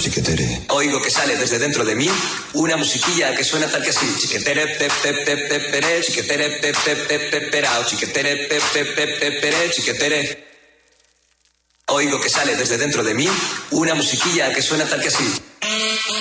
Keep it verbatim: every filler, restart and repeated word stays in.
chiquetere. Oigo que sale desde dentro de mí una musiquilla que suena tal que así. Chiquetere, pe, pe, pe, pe, pere, chiquetere, pe, pe, pe, pe, perao, chiquetere, pe, pe, pe, pe, pere, chiquetere. Oigo que sale desde dentro de mí una musiquilla que suena tal que así.